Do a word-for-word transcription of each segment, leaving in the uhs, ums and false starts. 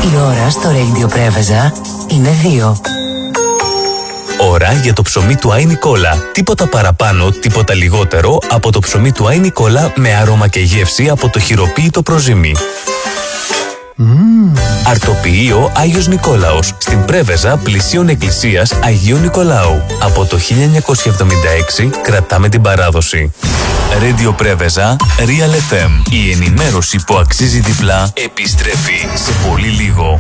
Η ώρα στο Radio Πρέβεζα είναι δύο. Ώρα για το ψωμί του Άι Νικόλα. Τίποτα παραπάνω, τίποτα λιγότερο από το ψωμί του Άι Νικόλα με άρωμα και γεύση από το χειροποίητο προζύμι. Mm. Αρτοποιείο Άγιος Νικόλαος στην Πρέβεζα πλησίων εκκλησίας Αγίου Νικολάου. Από το χίλια εννιακόσια εβδομήντα έξι κρατάμε την παράδοση. Radio Πρέβεζα, Real εφ εμ. Η ενημέρωση που αξίζει διπλά επιστρέφει σε πολύ λίγο.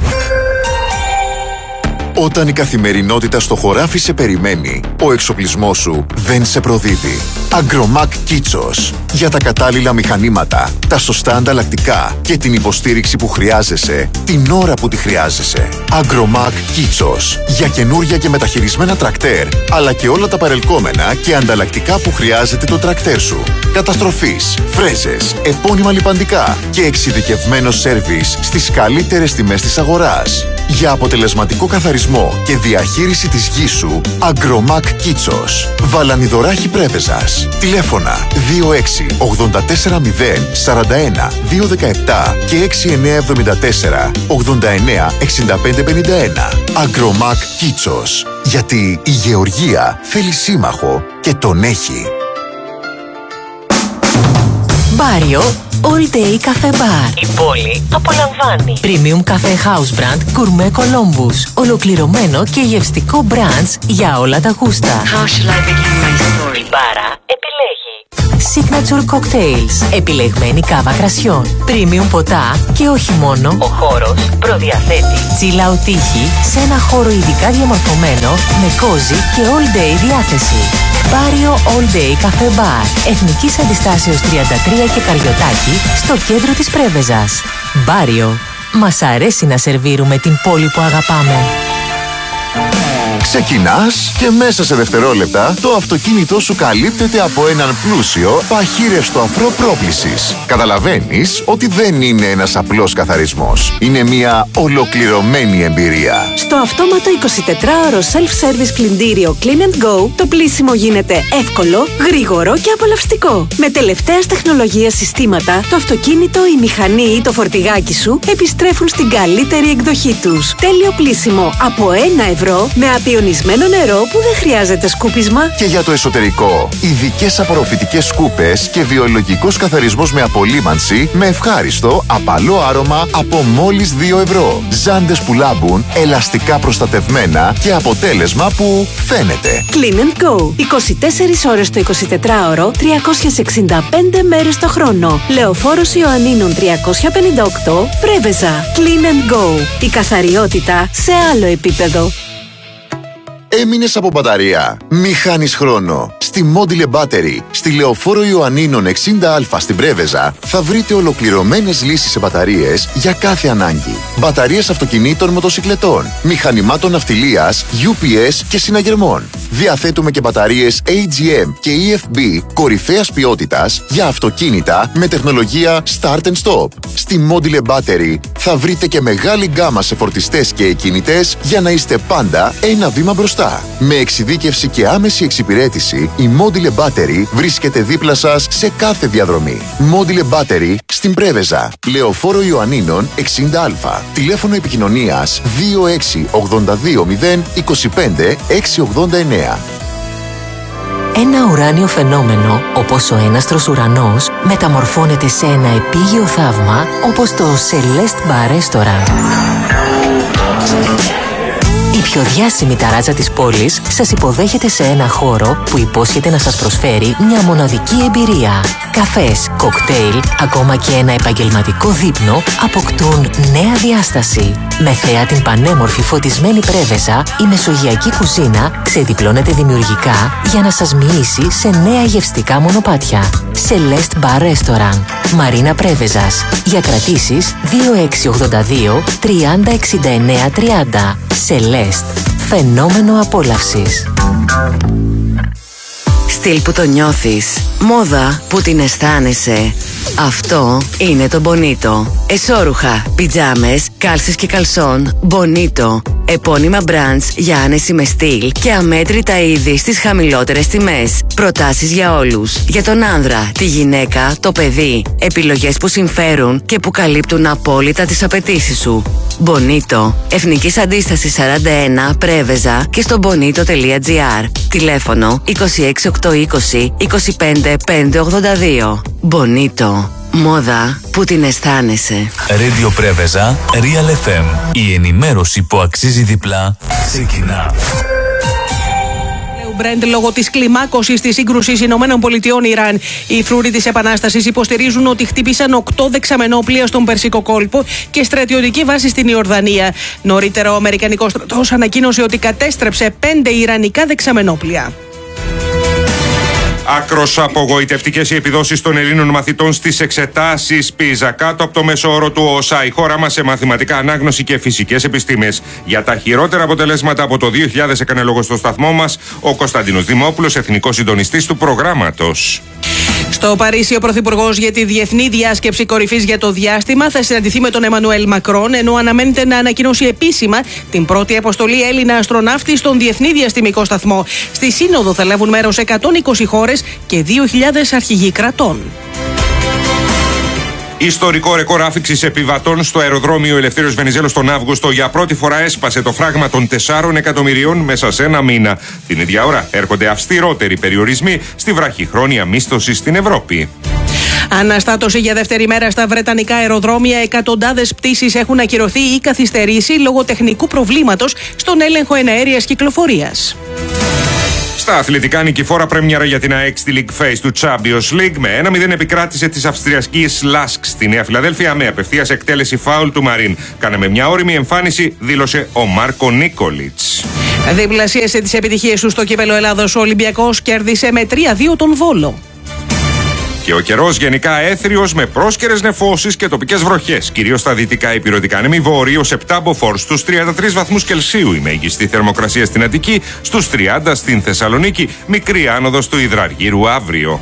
Όταν η καθημερινότητα στο χωράφι σε περιμένει, ο εξοπλισμός σου δεν σε προδίδει. Agromac Kitsos. Για τα κατάλληλα μηχανήματα, τα σωστά ανταλλακτικά και την υποστήριξη που χρειάζεσαι, την ώρα που τη χρειάζεσαι. Agromac Kitsos. Για καινούρια και μεταχειρισμένα τρακτέρ, αλλά και όλα τα παρελκόμενα και ανταλλακτικά που χρειάζεται το τρακτέρ σου. Καταστροφής, φρέζες, επώνυμα λιπαντικά και εξειδικευμένο σέρβις στις καλύτερες τιμές της αγοράς. Για αποτελεσματικό καθαρισμό και διαχείριση της γης σου, Agromac Kitsos. Βαλανιδωράχη Πρέβεζας. Τηλέφωνα δύο έξι ογδόντα τέσσερα μηδέν σαράντα ένα δύο δεκαεπτά και έξι εννιά εβδομήντα τέσσερα ογδόντα εννιά εξήντα πέντε πενήντα ένα. Agromac Kitsos. Γιατί η γεωργία θέλει σύμμαχο και τον έχει. Μπάριο All Day Cafe Bar. Η πόλη απολαμβάνει. Premium Cafe House Brand Gourmet Columbus. Ολοκληρωμένο και γευστικό brunch για όλα τα γούστα. How shall I begin my story? Η μπάρα επιλέγει. Signature Cocktails. Επιλεγμένη κάβα κρασιών. Premium ποτά και όχι μόνο. Ο χώρος προδιαθέτει chill out τύχη σε ένα χώρο ειδικά διαμορφωμένο με cozy και all day διάθεση. Μπάριο All Day Cafe Bar. Εθνικής Αντιστάσεως τριάντα τρία και Καριωτάκη, στο κέντρο της Πρέβεζας. Μπάριο. Μας αρέσει να σερβίρουμε την πόλη που αγαπάμε. Ξεκινάς και μέσα σε δευτερόλεπτα το αυτοκίνητό σου καλύπτεται από έναν πλούσιο παχύρευστο αφρό πρόκλησης. Καταλαβαίνεις ότι δεν είναι ένας απλός καθαρισμός. Είναι μια ολοκληρωμένη εμπειρία. Στο αυτόματο εικοσιτετράωρο self-service πλυντήριο Clean and Go, το πλύσιμο γίνεται εύκολο, γρήγορο και απολαυστικό. Με τελευταίας τεχνολογίας συστήματα, το αυτοκίνητο, η μηχανή ή το φορτηγάκι σου επιστρέφουν στην καλύτερη εκδοχή τους. Τέλειο πλύσιμο από ένα ευρώ με απειονισμένο νερό που δεν χρειάζεται σκούπισμα. Και για το εσωτερικό, ειδικές απορροφητικές σκούπες και βιολογικός καθαρισμός με απολύμανση με ευχάριστο, απαλό άρωμα από μόλις δύο ευρώ. Ζάντες που λάμπουν, ελαστικά προστατευμένα και αποτέλεσμα που φαίνεται. Clean and Go. είκοσι τέσσερις ώρες το εικοσιτετράωρο, τριακόσιες εξήντα πέντε μέρες το χρόνο. Λεωφόρος Ιωαννίνων τριακόσια πενήντα οκτώ, Πρέβεζα. Clean and Go. Η καθαριότητα σε άλλο επίπεδο. Έμεινες από μπαταρία? Μη χάνεις χρόνο. Στη Module Battery, στη Λεωφόρο Ιωαννίνων εξήντα α στην Πρέβεζα, θα βρείτε ολοκληρωμένες λύσεις σε μπαταρίες για κάθε ανάγκη. Μπαταρίες αυτοκινήτων, μοτοσικλετών, μηχανημάτων ναυτιλίας, γιου πι ες και συναγερμών. Διαθέτουμε και μπαταρίες έι τζι εμ και ι εφ μπι κορυφαίας ποιότητας για αυτοκίνητα με τεχνολογία Start and Stop. Στη Module Battery θα βρείτε και μεγάλη γκάμα σε φορτιστές και εκκίνητες για να είστε πάντα ένα βήμα μπροστά. Με εξειδίκευση και άμεση εξυπηρέτηση, η Module Battery βρίσκεται δίπλα σας σε κάθε διαδρομή. Module Battery στην Πρέβεζα, Λεωφόρο Ιωαννίνων εξήντα α. Τηλέφωνο επικοινωνίας δύο έξι ογδόντα δύο μηδέν είκοσι πέντε εξακόσια ογδόντα εννέα. Ένα ουράνιο φαινόμενο, όπως ο έναστρος ουρανός, μεταμορφώνεται σε ένα επίγειο θαύμα, όπως το Celeste Bar Restaurant. Η πιο διάσημη ταράτσα της πόλης σας υποδέχεται σε ένα χώρο που υπόσχεται να σας προσφέρει μια μοναδική εμπειρία. Καφές, κοκτέιλ, ακόμα και ένα επαγγελματικό δείπνο αποκτούν νέα διάσταση. Με θέα την πανέμορφη φωτισμένη Πρέβεζα, η μεσογειακή κουζίνα ξεδιπλώνεται δημιουργικά για να σας μοιήσει σε νέα γευστικά μονοπάτια. Celeste Bar Restaurant, Μαρίνα Πρέβεζας. Για κρατήσεις δύο έξι ογδόντα δύο τριάντα εξήντα εννέα τριάντα. Celeste. Φαινόμενο απόλαυσης. Στυλ που το νιώθεις. Μόδα που την αισθάνεσαι. Αυτό είναι το Bonito. Εσώρουχα, πιτζάμες, κάλσες και καλσόν. Bonito. Επώνυμα brands για άνεση με στυλ και αμέτρητα είδη στις χαμηλότερες τιμές. Προτάσεις για όλους. Για τον άνδρα, τη γυναίκα, το παιδί. Επιλογές που συμφέρουν και που καλύπτουν απόλυτα τις απαιτήσεις σου. Bonito. Εθνικής Αντίστασης σαράντα ένα, Πρέβεζα και στο bonito τελεία gr. Τηλέφωνο είκοσι έξι οκτακόσια είκοσι είκοσι πέντε πεντακόσια ογδόντα δύο. Bonito. Μόδα που την αισθάνεσαι. Radio Πρέβεζα, Real εφ εμ. Η ενημέρωση που αξίζει διπλά ξεκινά. Brent, λόγω της κλιμάκωσης της σύγκρουσης Ηνωμένων Πολιτειών Ιράν, οι φρούροι της Επανάστασης υποστηρίζουν ότι χτύπησαν οκτώ δεξαμενόπλια στον Περσικό κόλπο και στρατιωτική βάση στην Ιορδανία. Νωρίτερα, ο Αμερικανικός στρατός ανακοίνωσε ότι κατέστρεψε πέντε ιρανικά δεξαμενόπλια. Άκρως απογοητευτικές οι επιδόσεις των Ελλήνων μαθητών στις εξετάσεις πίζα. Κάτω από το μέσο όρο του ΟΣΑ, η χώρα μας σε μαθηματικά, ανάγνωση και φυσικές επιστήμες. Για τα χειρότερα αποτελέσματα από το δύο χιλιάδες έκανε λόγο στο σταθμό μας ο Κωνσταντίνος Δημόπουλος, εθνικός συντονιστής του προγράμματος. Στο Παρίσι, ο Πρωθυπουργός για τη Διεθνή Διάσκεψη Κορυφής για το Διάστημα θα συναντηθεί με τον Εμμανουέλ Μακρόν, ενώ αναμένεται να ανακοινώσει επίσημα την πρώτη αποστολή Έλληνα αστροναύτη στον Διεθνή Διαστημικό Σταθμό. Στη Σύνοδο θα λάβουν μέρος εκατόν είκοσι χώρες και δύο χιλιάδες αρχηγοί κρατών. Ιστορικό ρεκόρ άφιξης επιβατών στο αεροδρόμιο Ελευθέριος Βενιζέλος τον Αύγουστο. Για πρώτη φορά έσπασε το φράγμα των τεσσάρων εκατομμυρίων μέσα σε ένα μήνα. Την ίδια ώρα έρχονται αυστηρότεροι περιορισμοί στη βραχυχρόνια μίσθωση στην Ευρώπη. Αναστάτωση για δεύτερη μέρα στα βρετανικά αεροδρόμια. Εκατοντάδες πτήσεις έχουν ακυρωθεί ή καθυστερήσει λόγω τεχνικού προβλήματος στον έλεγχο εναέριας κυκλοφορίας. Στα αθλητικά, νικηφόρα πρέμιαρα για την ΑΕΚ στη League Phase του Champions League. Με ένα μηδέν επικράτησε της Αυστριακής Λάσκ στη Νέα Φιλαδέλφια με απευθείας εκτέλεση φάουλ του Μαρίν. Κάναμε μια ώριμη εμφάνιση, δήλωσε ο Μάρκο Νίκολιτς. Διπλασίασε τις επιτυχίες του στο κύπελλο Ελλάδος. Ο Ολυμπιακός κέρδισε με τρία δύο τον Βόλο. Και ο καιρός γενικά έθριος με πρόσκαιρες νεφώσεις και τοπικές βροχές. Κυρίως στα δυτικά υπηρετικά ανέμη, βόρειος επτά μποφόρ στους τριάντα τρεις βαθμούς Κελσίου. Η μέγιστη θερμοκρασία στην Αττική, στους τριάντα στην Θεσσαλονίκη. Μικρή άνοδος του Υδραργύρου αύριο.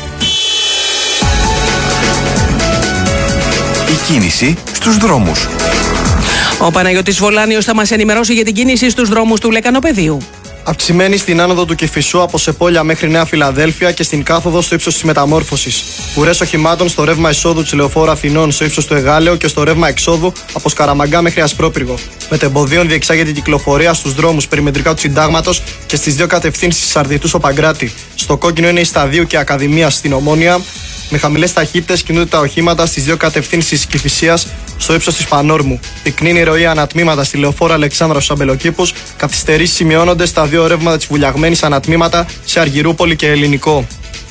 Η κίνηση στους δρόμους. Ο Παναγιώτης Βολάνιος θα μας ενημερώσει για την κίνηση στους δρόμους του Λεκανοπεδίου. Αυξημένη στην άνοδο του Κηφισού από Σεπόλια μέχρι Νέα Φιλαδέλφια και στην κάθοδο στο ύψος της Μεταμόρφωσης. Ουρές οχημάτων στο ρεύμα εισόδου της Λεωφόρου Αθηνών στο ύψος του Εγάλεου και στο ρεύμα εξόδου από Σκαραμαγκά μέχρι Ασπρόπυργο. Μετεμποδίων διεξάγεται η κυκλοφορία στους δρόμους περιμετρικά του Συντάγματος και στις δύο κατευθύνσεις Σαρδιτού στο Παγκράτη. Στο κόκκινο είναι η Σταδίου και Ακαδημία στην Ομόνια. Με χαμηλές ταχύτητες κινούνται τα οχήματα στις δύο κατευθύνσεις Κηφισίας στο ύψος της Πανόρμου. Πυκνή είναι η ροή ανατμήματα στη Λεωφόρο Αλεξάνδρα στους Αμπελοκήπους. Καθυστερήσεις σημειώνονται στα δύο ρεύματα της Βουλιαγμένης ανατμήματα σε Αργυρούπολη και Ελληνικό.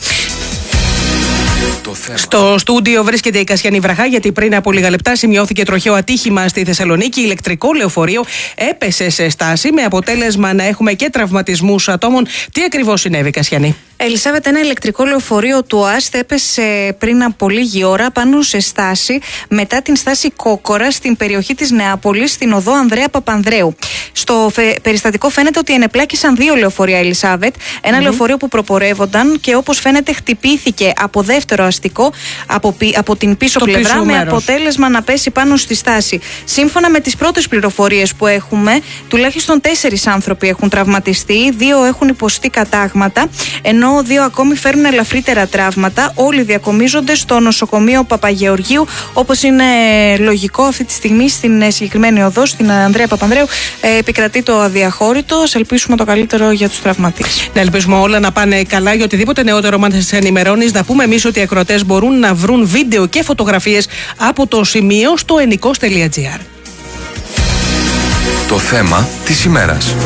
Στο στούντιο βρίσκεται η Κασιανή Βραχά, γιατί πριν από λίγα λεπτά σημειώθηκε τροχαίο ατύχημα στη Θεσσαλονίκη. Ηλεκτρικό λεωφορείο έπεσε σε στάση με αποτέλεσμα να έχουμε και τραυματισμούς ατόμων. Τι ακριβώς συνέβη, Κασιανή? Ελισάβετ, ένα ηλεκτρικό λεωφορείο του ΑΣΤ έπεσε πριν από λίγη ώρα πάνω σε στάση μετά την στάση Κόκορα στην περιοχή της Νεάπολης, στην οδό Ανδρέα Παπανδρέου. Στο φε... περιστατικό φαίνεται ότι ενεπλάκησαν δύο λεωφορεία, Ελισάβετ. Ένα mm-hmm. λεωφορείο που προπορεύονταν και όπως φαίνεται χτυπήθηκε από δεύτερο αστικό από, πι... από την πίσω το πλευρά πίσω με μέρος. Αποτέλεσμα να πέσει πάνω στη στάση. Σύμφωνα με τις πρώτες πληροφορίες που έχουμε, τουλάχιστον τέσσερις άνθρωποι έχουν τραυματιστεί, δύο έχουν υποστεί κατάγματα, ενώ δύο ακόμη φέρουν ελαφρύτερα τραύματα. Όλοι διακομίζονται στο νοσοκομείο Παπαγεωργίου, όπως είναι λογικό αυτή τη στιγμή στην συγκεκριμένη οδό, στην Ανδρέα Παπανδρέου, ε, επικρατεί το αδιαχώρητο. Ας ελπίσουμε το καλύτερο για τους τραυματίες. Να ελπίσουμε όλα να πάνε καλά. Για οτιδήποτε νεότερο μας ενημερώνεις, να πούμε εμείς ότι οι ακροατές μπορούν να βρουν βίντεο και φωτογραφίες από το σημείο στο ενικός τελεία gr. Το θέμα της ημέρας.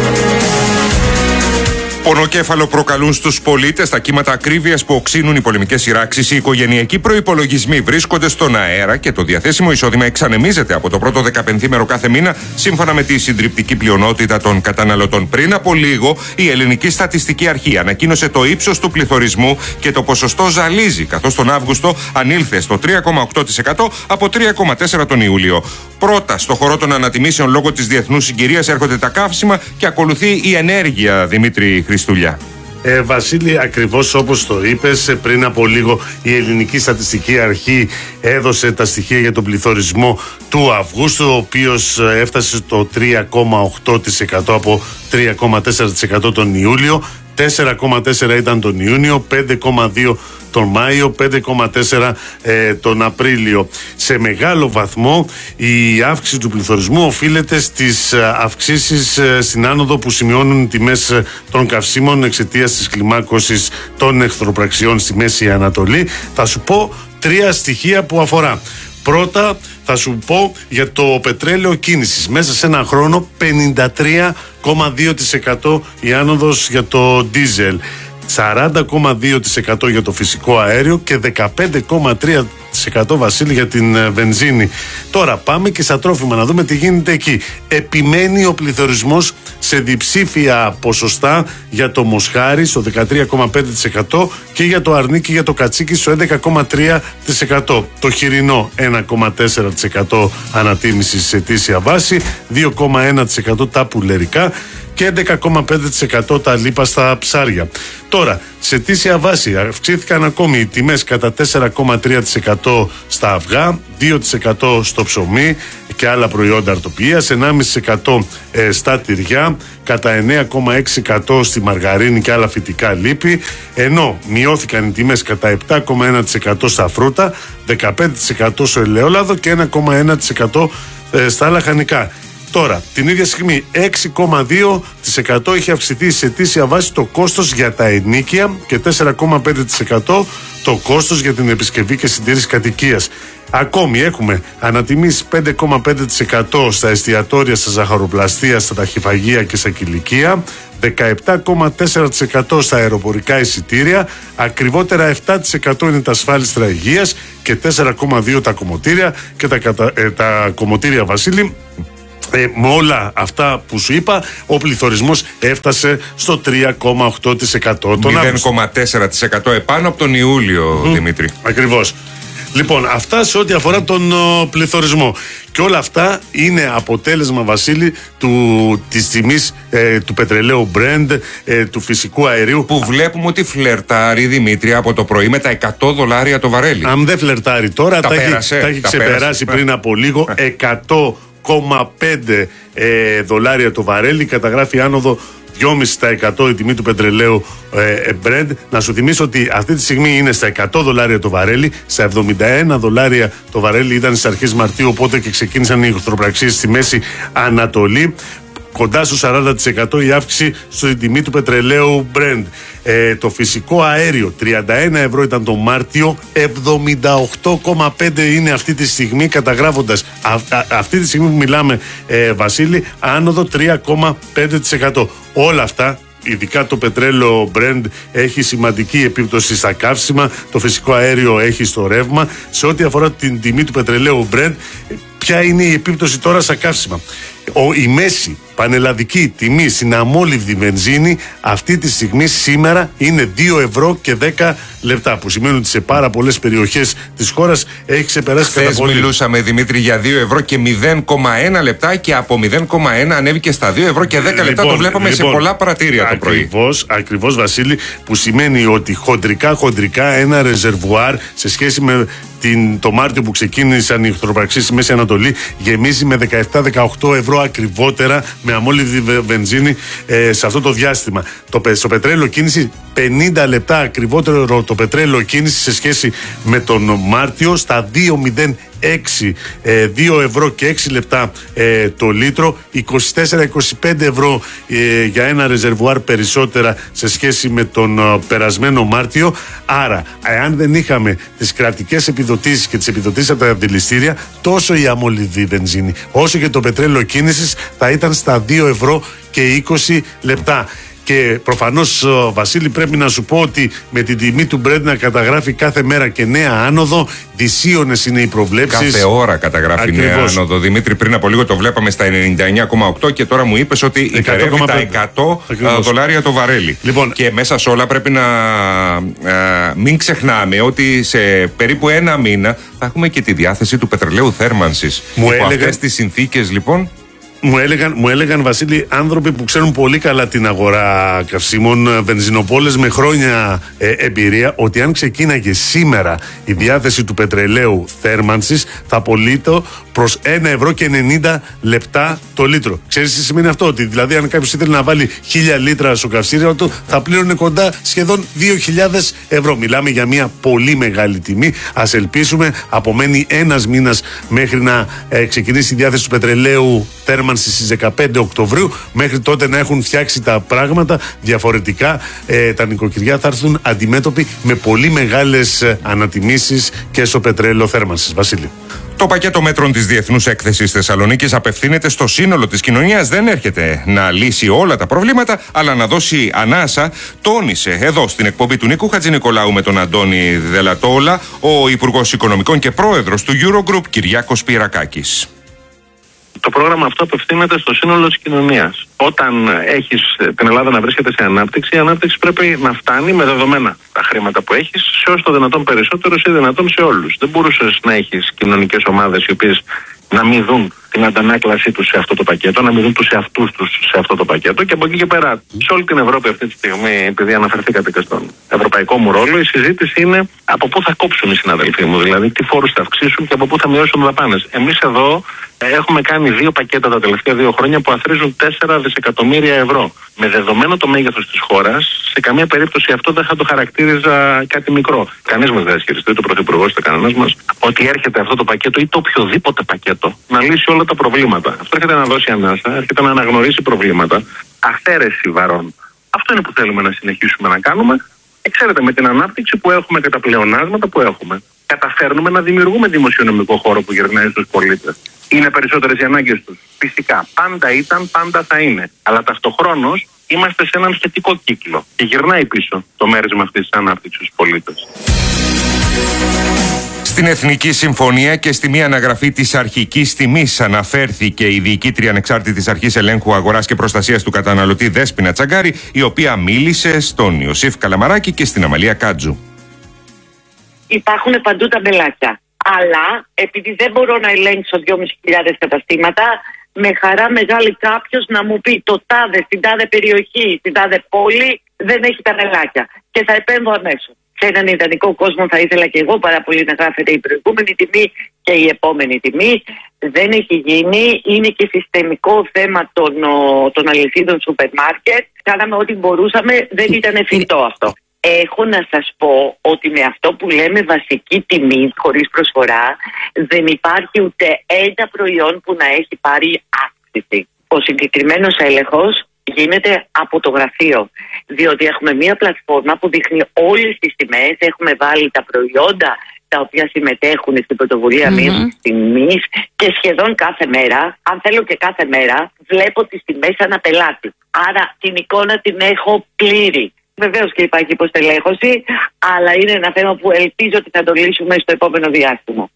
Πονοκέφαλο προκαλούν στους πολίτες τα κύματα ακρίβειας που οξύνουν οι πολεμικές σειράξεις. Οι οικογενειακοί προϋπολογισμοί βρίσκονται στον αέρα και το διαθέσιμο εισόδημα εξανεμίζεται από το πρώτο δεκαπενθήμερο κάθε μήνα, σύμφωνα με τη συντριπτική πλειονότητα των καταναλωτών. Πριν από λίγο, η Ελληνική Στατιστική Αρχή ανακοίνωσε το ύψος του πληθωρισμού και το ποσοστό ζαλίζει, καθώς τον Αύγουστο ανήλθε στο τρία κόμμα οκτώ τοις εκατό από τρία κόμμα τέσσερα τοις εκατό τον Ιούλιο. Πρώτα, στο χορό των ανατιμήσεων λόγω της διεθνούς συγκυρίας έρχονται τα καύσιμα και ακολουθεί η ενέργεια, Δημήτρη Χριστούλια. Ε, Βασίλη, ακριβώς όπως το είπες, πριν από λίγο η Ελληνική Στατιστική Αρχή έδωσε τα στοιχεία για τον πληθωρισμό του Αυγούστου, ο οποίος έφτασε στο τρία κόμμα οκτώ τοις εκατό από τρία κόμμα τέσσερα τοις εκατό τον Ιούλιο, τέσσερα κόμμα τέσσερα ήταν τον Ιούνιο, πέντε κόμμα δύο τον Μάιο, πέντε κόμμα τέσσερα ε, τον Απρίλιο. Σε μεγάλο βαθμό η αύξηση του πληθωρισμού οφείλεται στις αυξήσεις ε, στην άνοδο που σημειώνουν οι τιμές ε, των καυσίμων εξαιτίας της κλιμάκωσης των εχθροπραξιών στη Μέση Ανατολή. Θα σου πω τρία στοιχεία που αφορά. Πρώτα θα σου πω για το πετρέλαιο κίνησης. Μέσα σε ένα χρόνο πενήντα τρία κόμμα δύο τοις εκατό η άνοδος για το ντίζελ, σαράντα κόμμα δύο τοις εκατό για το φυσικό αέριο και δεκαπέντε κόμμα τρία τοις εκατό, Βασίλη, για την ε, βενζίνη. Τώρα πάμε και στα τρόφιμα να δούμε τι γίνεται εκεί. Επιμένει ο πληθωρισμός σε διψήφια ποσοστά για το μοσχάρι στο δεκατρία κόμμα πέντε τοις εκατό και για το αρνί και για το κατσίκι στο έντεκα κόμμα τρία τοις εκατό. Το χοιρινό ένα κόμμα τέσσερα τοις εκατό ανατίμηση σε αιτήσια βάση, δύο κόμμα ένα τοις εκατό τα πουλερικά και έντεκα κόμμα πέντε τοις εκατό τα λίπαστα ψάρια. Τώρα, σε αιτήσια βάση αυξήθηκαν ακόμη οι τιμές κατά τέσσερα κόμμα τρία τοις εκατό στα αυγά, δύο τοις εκατό στο ψωμί και άλλα προϊόντα αρτοποιίας, ενάμιση τοις εκατό στα τυριά, κατά εννέα κόμμα έξι τοις εκατό στη μαργαρίνη και άλλα φυτικά λίπη, ενώ μειώθηκαν οι τιμές κατά επτά κόμμα ένα τοις εκατό στα φρούτα, δεκαπέντε τοις εκατό στο ελαιόλαδο και ένα κόμμα ένα τοις εκατό στα λαχανικά. Τώρα, την ίδια στιγμή έξι κόμμα δύο τοις εκατό είχε αυξηθεί σε αιτήσια βάση το κόστος για τα ενοίκια και τέσσερα κόμμα πέντε τοις εκατό το κόστος για την επισκευή και συντήρηση κατοικίας. Ακόμη έχουμε ανατιμήσεις πέντε κόμμα πέντε τοις εκατό στα εστιατόρια, στα ζαχαροπλαστεία, στα ταχυφαγεία και στα κηλικεία, δεκαεπτά κόμμα τέσσερα τοις εκατό στα αεροπορικά εισιτήρια, ακριβότερα επτά τοις εκατό είναι τα ασφάλιστρα υγείας και τέσσερα κόμμα δύο τοις εκατό τα κομμωτήρια και τα, κατα... ε, τα κομμωτήρια, Βασίλη. Ε, με όλα αυτά που σου είπα, ο πληθωρισμός έφτασε στο τρία κόμμα οκτώ τοις εκατό. μηδέν κόμμα τέσσερα τοις εκατό επάνω από τον Ιούλιο, mm. Δημήτρη. Ακριβώς. Λοιπόν, αυτά σε ό,τι αφορά τον ο, πληθωρισμό. Και όλα αυτά είναι αποτέλεσμα, Βασίλη, του, της τιμής ε, του πετρελαίου Brent, ε, του φυσικού αερίου. Που βλέπουμε ότι φλερτάρει, Δημήτρη, από το πρωί με τα εκατό δολάρια το βαρέλι. Αν δεν φλερτάρει τώρα, τα, τα, πέρασε, έχει, τα έχει τα ξεπεράσει πέρασε. πριν από λίγο. εκατό κόμμα πέντε ε, δολάρια το βαρέλι, καταγράφει άνοδο δυόμισι τοις εκατό η τιμή του πετρελαίου ε, Brent. Να σου θυμίσω ότι αυτή τη στιγμή είναι στα εκατό δολάρια το βαρέλι, στα εβδομήντα ένα δολάρια το βαρέλι ήταν στις αρχές Μαρτίου, οπότε και ξεκίνησαν οι εχθροπραξίες στη Μέση Ανατολή. Κοντά στο σαράντα τοις εκατό η αύξηση στην τιμή του πετρελαίου Brent. Ε, το φυσικό αέριο τριάντα ένα ευρώ ήταν το Μάρτιο, εβδομήντα οκτώ κόμμα πέντε είναι αυτή τη στιγμή, καταγράφοντας α, α, αυτή τη στιγμή που μιλάμε, ε, Βασίλη, άνοδο τρία κόμμα πέντε τοις εκατό. Όλα αυτά, ειδικά το πετρέλαιο Brent, έχει σημαντική επίπτωση στα καύσιμα, το φυσικό αέριο έχει στο ρεύμα. Σε ό,τι αφορά την τιμή του πετρελαίου Brent, ποια είναι η επίπτωση τώρα στα καύσιμα? Ο, η μέση πανελλαδική τιμή στην αμόλυβδη βενζίνη αυτή τη στιγμή σήμερα είναι δύο ευρώ και δέκα λεπτά, που σημαίνει ότι σε πάρα πολλές περιοχές της χώρας έχει ξεπεράσει κατά πολύ. Μιλούσαμε, Δημήτρη, για δύο ευρώ και μηδέν κόμμα ένα λεπτά και από μηδέν κόμμα ένα ανέβηκε στα δύο ευρώ και δέκα λεπτά. Λοιπόν, το βλέπαμε λοιπόν, σε πολλά παρατήρια το πρωί. Ακριβώς, ακριβώς, Βασίλη, που σημαίνει ότι χοντρικά χοντρικά ένα ρεζερβουάρ σε σχέση με την, το Μάρτιο που ξεκίνησαν οι εχθροπραξίες στη Μέση Ανατολή γεμίζει με δεκαεπτά με δεκαοκτώ ευρώ ακριβότερα με αμόλυβδη βενζίνη ε, σε αυτό το διάστημα. Το, στο πετρέλαιο κίνηση πενήντα λεπτά ακριβότερο το πετρέλαιο κίνηση σε σχέση με τον Μάρτιο στα δύο μηδέν έξι, ε, δύο ευρώ και έξι λεπτά ε, το λίτρο, είκοσι τέσσερα με είκοσι πέντε ευρώ ε, για ένα ρεζερβουάρ περισσότερα σε σχέση με τον ε, περασμένο Μάρτιο. Άρα, εάν δεν είχαμε τις κρατικές επιδοτήσεις και τις επιδοτήσεις από τα δηληστήρια, τόσο η αμόλυβδη βενζίνη όσο και το πετρέλαιο κίνησης θα ήταν στα δύο ευρώ και είκοσι λεπτά. Και προφανώς, Βασίλη, πρέπει να σου πω ότι με την τιμή του Brent να καταγράφει κάθε μέρα και νέα άνοδο, δυσίωνες είναι οι προβλέψεις. Κάθε ώρα καταγράφει Ακριβώς. νέα άνοδο. Δημήτρη, πριν από λίγο το βλέπαμε στα ενενήντα εννέα κόμμα οκτώ και τώρα μου είπες ότι υπερεύει τα εκατό δολάρια το βαρέλι. Λοιπόν, και μέσα σε όλα πρέπει να α, μην ξεχνάμε ότι σε περίπου ένα μήνα θα έχουμε και τη διάθεση του πετρελαίου θέρμανσης. Μου έλεγε... αυτές τις συνθήκες, λοιπόν... Μου έλεγαν, μου έλεγαν, Βασίλη, άνθρωποι που ξέρουν πολύ καλά την αγορά καυσίμων, βενζινοπόλες με χρόνια ε, εμπειρία, ότι αν ξεκίναγε σήμερα η διάθεση του πετρελαίου θέρμανσης, θα πωλείται προς ένα ευρώ και ενενήντα λεπτά το λίτρο. Ξέρεις τι σημαίνει αυτό? Ότι δηλαδή, αν κάποιος ήθελε να βάλει χίλια λίτρα στο καυσίριο του, θα πλήρωνε κοντά σχεδόν δύο χιλιάδες ευρώ. Μιλάμε για μια πολύ μεγάλη τιμή. Ας ελπίσουμε, απομένει ένας μήνας μέχρι να ε, ξεκινήσει η διάθεση του πετρελαίου θέρμανσης στις δεκαπέντε Οκτωβρίου. Μέχρι τότε να έχουν φτιάξει τα πράγματα διαφορετικά. Ε, τα νοικοκυριά θα έρθουν αντιμέτωποι με πολύ μεγάλες ε, ανατιμήσεις και στο πετρέλαιο θέρμανσης. Βασίλη. Το πακέτο μέτρων της Διεθνούς Έκθεσης Θεσσαλονίκης απευθύνεται στο σύνολο της κοινωνίας. Δεν έρχεται να λύσει όλα τα προβλήματα, αλλά να δώσει ανάσα, τόνισε εδώ στην εκπομπή του Νίκου Χατζηνικολάου με τον Αντώνη Δελατόλα ο Υπουργός Οικονομικών και Πρόεδρος του Eurogroup, Κυριάκος Πυρακάκης. Το πρόγραμμα αυτό απευθύνεται στο σύνολο της κοινωνίας. Όταν έχεις την Ελλάδα να βρίσκεται σε ανάπτυξη, η ανάπτυξη πρέπει να φτάνει με δεδομένα τα χρήματα που έχεις σε όσο το δυνατόν περισσότερους ή δυνατόν σε όλους. Δεν μπορούσες να έχεις κοινωνικές ομάδες οι οποίες να μην δουν την αντανάκλασή τους σε αυτό το πακέτο, να μην δουν τους εαυτούς τους σε αυτό το πακέτο. Και από εκεί και πέρα, σε όλη την Ευρώπη αυτή τη στιγμή, επειδή αναφερθήκατε και στον ευρωπαϊκό μου ρόλο, η συζήτηση είναι από πού θα κόψουν οι συναδελφοί μου, δηλαδή τι φόρους θα αυξήσουν και από πού θα μειώσουν δαπάνες. Εμείς εδώ έχουμε κάνει δύο πακέτα τα τελευταία δύο χρόνια που αθροίζουν τέσσερα δισεκατομμύρια ευρώ. Με δεδομένο το μέγεθος της χώρας, σε καμία περίπτωση αυτό δεν θα το χαρακτήριζα κάτι μικρό. Κανείς μας δεν θα ισχυριστεί, ούτε ο Πρωθυπουργός ούτε κανένας μας, ότι έρχεται αυτό το πακέτο ή το οποιοδήποτε πακέτο να λύσει όλα τα προβλήματα. Αυτό έρχεται να δώσει ανάσα, έρχεται να αναγνωρίσει προβλήματα, αφαίρεση βαρών. Αυτό είναι που θέλουμε να συνεχίσουμε να κάνουμε. Και ξέρετε, με την ανάπτυξη που έχουμε και τα πλεονάσματα που έχουμε, καταφέρνουμε να δημιουργούμε δημοσιονομικό χώρο που γυρνάει στους πολίτες. Είναι περισσότερες οι ανάγκες τους? Φυσικά. Πάντα ήταν, πάντα θα είναι. Αλλά ταυτοχρόνως είμαστε σε έναν θετικό κύκλο και γυρνάει πίσω το μέρισμα αυτής της ανάπτυξης στους πολίτες. Στην Εθνική Συμφωνία και στη μία αναγραφή της αρχικής τιμής αναφέρθηκε η διοικήτρια ανεξάρτητης αρχής ελέγχου αγοράς και προστασίας του καταναλωτή Δέσποινα Τσαγκάρη, η οποία μίλησε στον Ιωσήφ Καλαμαράκη και στην Αμαλία Κάτζου. Υπάρχουν παντού ταμπελάκια. Αλλά επειδή δεν μπορώ να ελέγξω δυόμισι χιλιάδες καταστήματα, με χαρά μεγάλη κάποιος να μου πει το τάδε, στην τάδε περιοχή, στην τάδε πόλη δεν έχει ταμπελάκια. Και θα επέμβω αμέσως. Σε έναν ιδανικό κόσμο θα ήθελα και εγώ πάρα πολύ να γράφεται η προηγούμενη τιμή και η επόμενη τιμή. Δεν έχει γίνει. Είναι και συστημικό θέμα των, των αλυσίδων σούπερ μάρκετ. Κάναμε ό,τι μπορούσαμε. Δεν ήταν εφικτό αυτό. Έχω να σας πω ότι με αυτό που λέμε βασική τιμή χωρίς προσφορά δεν υπάρχει ούτε ένα προϊόν που να έχει πάρει αύξηση. Ο συγκεκριμένος έλεγχος γίνεται από το γραφείο, διότι έχουμε μία πλατφόρμα που δείχνει όλες τις τιμές, έχουμε βάλει τα προϊόντα τα οποία συμμετέχουν στην πρωτοβουλία mm-hmm. μείωσης τιμής και σχεδόν κάθε μέρα, αν θέλω και κάθε μέρα, βλέπω τις τιμές σαν πελάτη. Άρα την εικόνα την έχω πλήρη. Βεβαίως και υπάρχει υποστελέχωση, αλλά είναι ένα θέμα που ελπίζω ότι θα το λύσουμε στο επόμενο διάστημα.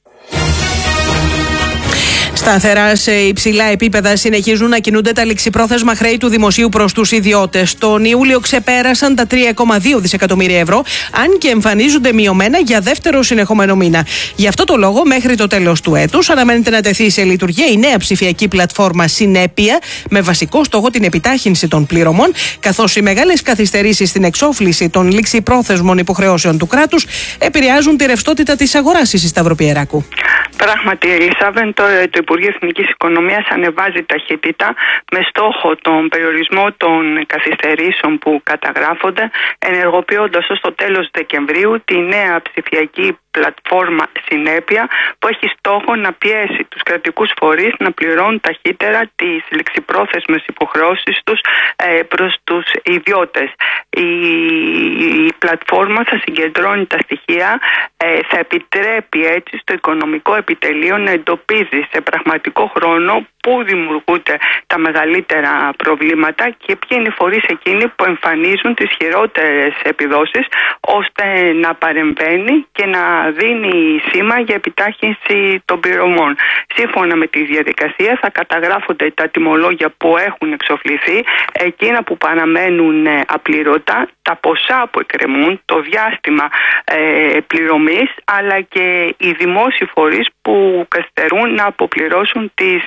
Σταθερά σε υψηλά επίπεδα συνεχίζουν να κινούνται τα ληξιπρόθεσμα χρέη του δημοσίου προς τους ιδιώτες. Τον Ιούλιο ξεπέρασαν τα τρία κόμμα δύο δισεκατομμύρια ευρώ, αν και εμφανίζονται μειωμένα για δεύτερο συνεχόμενο μήνα. Γι' αυτό το λόγο, μέχρι το τέλος του έτους, αναμένεται να τεθεί σε λειτουργία η νέα ψηφιακή πλατφόρμα Συνέπεια, με βασικό στόχο την επιτάχυνση των πληρωμών, καθώς οι μεγάλες καθυστερήσεις στην εξόφληση των ληξιπρόθεσμων υποχρεώσεων του κράτους επηρεάζουν τη ρευστότητα της αγοράς. Στη Σταυροπιεράκου. Πράγματι, Ελισάβεν, το, το Υπουργείο Εθνικής Οικονομίας ανεβάζει ταχύτητα με στόχο τον περιορισμό των καθυστερήσεων που καταγράφονται, ενεργοποιώντας ως το τέλος Δεκεμβρίου τη νέα ψηφιακή πλατφόρμα Συνέπεια, που έχει στόχο να πιέσει τους κρατικούς φορείς να πληρώνουν ταχύτερα τις ληξιπρόθεσμες υποχρεώσεις τους ε, προς τους ιδιώτες. Η, η πλατφόρμα θα συγκεντρώνει τα στοιχεία, ε, θα επιτρέπει έτσι στο οικονομικό επιτελείο να εντοπίζει σε πραγματικό χρόνο πού δημιουργούνται τα μεγαλύτερα προβλήματα και ποιοι είναι οι φορείς εκείνοι που εμφανίζουν τις χειρότερες επιδόσεις, ώστε να παρεμβαίνει και να δίνει σήμα για επιτάχυνση των πληρωμών. Σύμφωνα με τη διαδικασία θα καταγράφονται τα τιμολόγια που έχουν εξοφληθεί, εκείνα που παραμένουν απλήρωτα, τα ποσά που εκκρεμούν, το διάστημα ε, πληρωμής, αλλά και οι δημόσιοι φορείς που καθυστερούν να αποπληρώσουν τις υποχρεώσεις.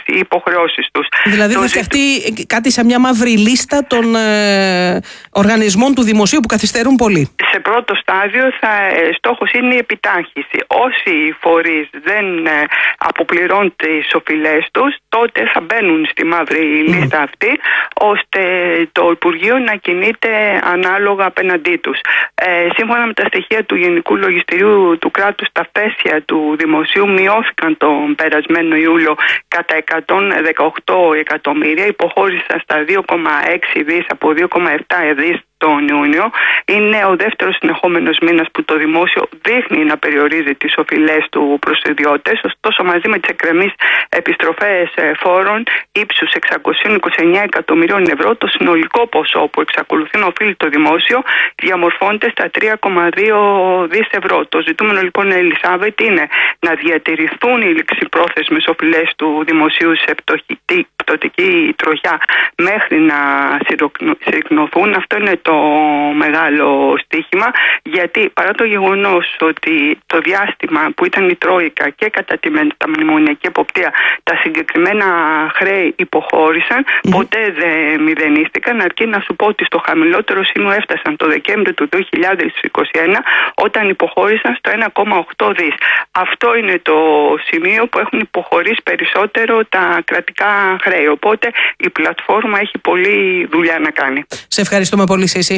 υποχρεώσεις τους. Δηλαδή θα φτιαχτεί κάτι σαν μια μαύρη λίστα των ε, οργανισμών του δημοσίου που καθυστερούν πολύ. Σε πρώτο στάδιο θα, στόχος είναι η επιτάχυση. Όσοι φορείς δεν ε, αποπληρώνουν τις οφειλές τους, τότε θα μπαίνουν στη μαύρη λίστα mm. αυτή, ώστε το Υπουργείο να κινείται ανάλογα απέναντί τους. Ε, σύμφωνα με τα στοιχεία του Γενικού Λογιστηρίου του κράτους, τα πλαίσια του δημοσίου μειώθηκαν τον περασμένο Ιούλιο κατά εκατόν δεκαοκτώ εκατομμύρια, υποχώρησαν στα δύο κόμμα έξι δις από δύο κόμμα επτά δις τον Ιούνιο. Είναι ο δεύτερος συνεχόμενος μήνας που το δημόσιο δείχνει να περιορίζει τις οφειλές του προς ιδιώτες. Ωστόσο, μαζί με τις εκκρεμείς επιστροφές φόρων ύψους εξακόσια είκοσι εννέα εκατομμυρίων ευρώ, το συνολικό ποσό που εξακολουθεί να οφείλει το δημόσιο διαμορφώνεται στα τρία κόμμα δύο δις ευρώ. Το ζητούμενο λοιπόν, Ελισάβετ, είναι να διατηρηθούν οι ληξιπρόθεσμες οφειλές του δημοσίου σε πτωτική τροχιά μέχρι να συρρυκνωθούν. Αυτό είναι το μεγάλο στοίχημα, γιατί παρά το γεγονός ότι το διάστημα που ήταν η Τρόικα και κατά τη μεταμνημονιακή εποπτεία τα συγκεκριμένα χρέη υποχώρησαν, mm. ποτέ δεν μηδενίστηκαν, αρκεί να σου πω ότι στο χαμηλότερο σημείο έφτασαν το Δεκέμβριο του δύο χιλιάδες είκοσι ένα, όταν υποχώρησαν στο ένα κόμμα οκτώ δις. Αυτό είναι το σημείο που έχουν υποχωρήσει περισσότερο τα κρατικά χρέη, οπότε η πλατφόρμα έχει πολλή δουλειά να κάνει. Σε ευχαριστούμε πολύ, Σύση.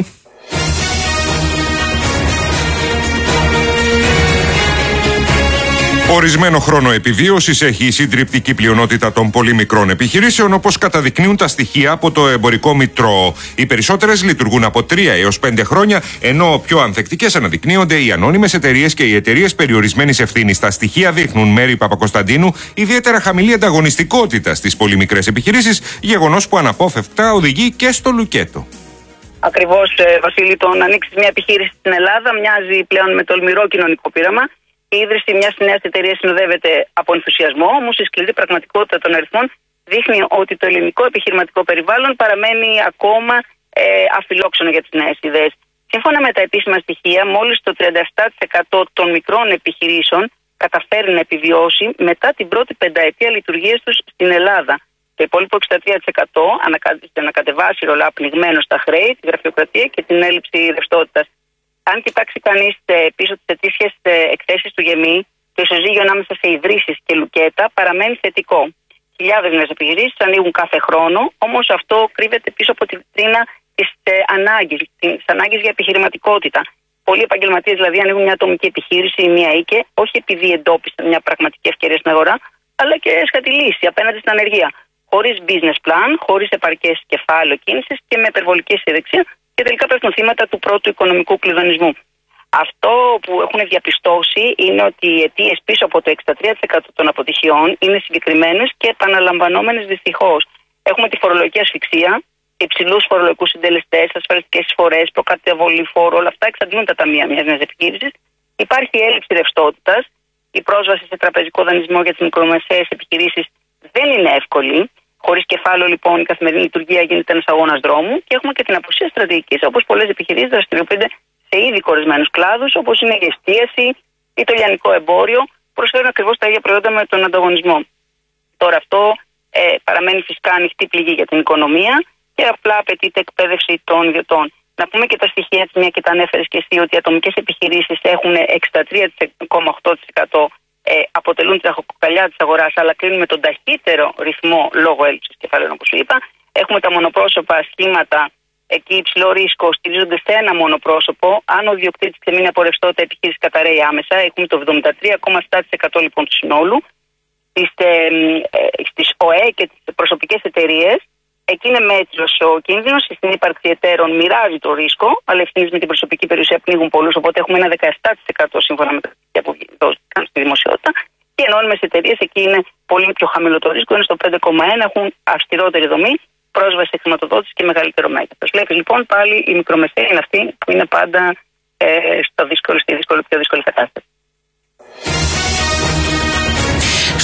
Ορισμένο χρόνο επιβίωσης έχει η συντριπτική πλειονότητα των πολύ μικρών επιχειρήσεων, όπως καταδεικνύουν τα στοιχεία από το Εμπορικό Μητρό. Οι περισσότερες λειτουργούν από τρία έως πέντε χρόνια, ενώ πιο ανθεκτικές αναδεικνύονται οι ανώνυμες εταιρείες και οι εταιρείες περιορισμένης ευθύνης. Τα στοιχεία δείχνουν, Μέρη Παπακοσταντίνου, ιδιαίτερα χαμηλή ανταγωνιστικότητα στις πολύ μικρές επιχειρήσεις, γεγονός που αναπόφευκτα οδηγεί και στο λουκέτο. Ακριβώς, Βασίλη, το να ανοίξει μια επιχείρηση στην Ελλάδα μοιάζει πλέον με τολμηρό κοινωνικό πείραμα. Η ίδρυση μιας νέας εταιρείας συνοδεύεται από ενθουσιασμό, όμως η σκληρή πραγματικότητα των αριθμών δείχνει ότι το ελληνικό επιχειρηματικό περιβάλλον παραμένει ακόμα ε, αφιλόξενο για τις νέες ιδέες. Σύμφωνα με τα επίσημα στοιχεία, μόλις το τριάντα επτά τοις εκατό των μικρών επιχειρήσεων καταφέρει να επιβιώσει μετά την πρώτη πενταετία λειτουργίας τους στην Ελλάδα. Το υπόλοιπο εξήντα τρία τοις εκατό ανακατεβάσει ρολά πνιγμένο στα χρέη, τη γραφειοκρατία και την έλλειψη ρευστότητας. Αν κοιτάξει κανείς πίσω τις ετήσιες εκθέσεις του ΓΕΜΗ, το ισοζύγιο ανάμεσα σε ιδρύσεις και λουκέτα παραμένει θετικό. Χιλιάδες νέες επιχειρήσεις ανοίγουν κάθε χρόνο, όμως αυτό κρύβεται πίσω από την βιτρίνα της ανάγκης, της ανάγκης για επιχειρηματικότητα. Πολλοί επαγγελματίες δηλαδή ανοίγουν μια ατομική επιχείρηση ή μια οίκε, όχι επειδή εντόπισαν μια πραγματική ευκαιρία στην αγορά, αλλά και έσχατη λύση απέναντι στην ανεργία. Χωρίς business plan, χωρίς επαρκές κεφάλαιο κίνησης και με υπερβολική αισιοδεξία, και τελικά πέφτουν θύματα του πρώτου οικονομικού κλειδονισμού. Αυτό που έχουν διαπιστώσει είναι ότι οι αιτίες πίσω από το εξήντα τρία τοις εκατό των αποτυχιών είναι συγκεκριμένες και επαναλαμβανόμενες δυστυχώς. Έχουμε τη φορολογική ασφυξία, υψηλούς φορολογικούς συντελεστές, ασφαλιστικές εισφορές, προκαταβολή φόρου, όλα αυτά εξαντλούν τα ταμεία μιας νέας επιχείρησης. Υπάρχει έλλειψη ρευστότητας, η πρόσβαση σε τραπεζικό δανεισμό για τις μικρομεσαίες επιχειρήσεις δεν είναι εύκολη. Χωρίς κεφάλαιο, λοιπόν, η καθημερινή λειτουργία γίνεται ένας αγώνας δρόμου και έχουμε και την απουσία στρατηγικής, όπως πολλές επιχειρήσεις δραστηριοποιούνται σε ήδη κορισμένους κλάδους, όπως είναι η εστίαση ή το λιανικό εμπόριο, προσφέρουν ακριβώς τα ίδια προϊόντα με τον ανταγωνισμό. Τώρα, αυτό ε, παραμένει φυσικά ανοιχτή πληγή για την οικονομία και απλά απαιτείται εκπαίδευση των ιδιωτών. Να πούμε και τα στοιχεία της, μια και τα ανέφερες και εσύ, ότι οι ατομικές επιχειρήσεις έχουν εξήντα τρία κόμμα οκτώ τοις εκατό. Ε, αποτελούν τη ραχοκοκαλιά της αγοράς, αλλά κλείνουν με τον ταχύτερο ρυθμό λόγω έλλειψης κεφαλαίων, όπως σου είπα. Έχουμε τα μονοπρόσωπα σχήματα, εκεί υψηλό ρίσκο, στηρίζονται σε ένα μονοπρόσωπο. Αν ο ιδιοκτήτης ξεμείνει από ρευστότητα, η επιχείρηση καταραίει άμεσα. Έχουμε το εβδομήντα τρία κόμμα επτά τοις εκατό λοιπόν του συνόλου. Στις, ε, ε, στις ΟΕ και τις προσωπικές εταιρείες, εκεί είναι μέτριος ο κίνδυνος. Στην ύπαρξη εταίρων μοιράζει το ρίσκο, αλλά ευθύνες με την προσωπική περιουσία πνίγουν πολλούς. Οπότε έχουμε ένα δεκαεπτά τοις εκατό σύμφωνα με τα στοιχεία που δόθηκαν στη δημοσιότητα. Και οι ενώνυμες εταιρείες, εκεί είναι πολύ πιο χαμηλό το ρίσκο, είναι στο πέντε κόμμα ένα, έχουν αυστηρότερη δομή, πρόσβαση σε χρηματοδότηση και μεγαλύτερο μέγεθος. Βλέπει λοιπόν πάλι η μικρομεσαία είναι αυτή που είναι πάντα ε, στο δύσκολο, στη δύσκολη, πιο δύσκολη κατάσταση.